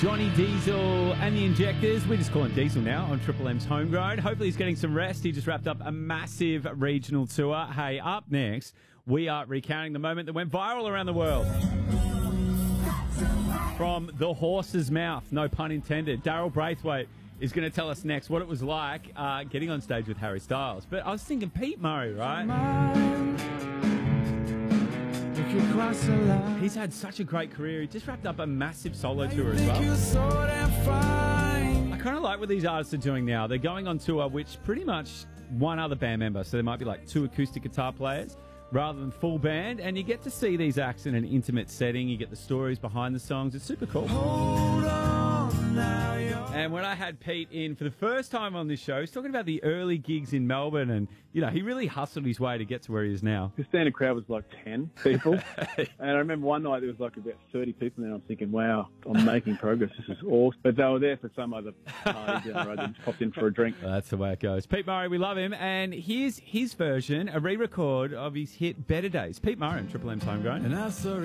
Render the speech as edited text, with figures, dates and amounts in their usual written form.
Johnny Diesel and the Injectors. We just call him Diesel now on Triple M's Homegrown. Hopefully he's getting some rest. He just wrapped up a massive regional tour. Hey, up next, we are recounting the moment that went viral around the world. From the horse's mouth, no pun intended, Daryl Braithwaite is going to tell us next what it was like getting on stage with Harry Styles. But I was thinking Pete Murray, right? He's had such a great career. He just wrapped up a massive solo tour as well. I kind of like what these artists are doing now. They're going on tour, which pretty much one other band member. So there might be like 2 acoustic guitar players rather than full band. And you get to see these acts in an intimate setting. You get the stories behind the songs. It's super cool. Hold on now, and when I had Pete in for the first time on this show, he's talking about the early gigs in Melbourne, and you know he really hustled his way to get to where he is now. The standard crowd was like 10 people, and I remember one night there was like about 30 people there, and I'm thinking, wow, I'm making progress, this is awesome. But they were there for some other party down the road, they just popped in for a drink. That's the way it goes. Pete Murray, we love him, and here's his version, a re-record of his hit Better Days. Pete Murray on Triple M's Homegrown. And I saw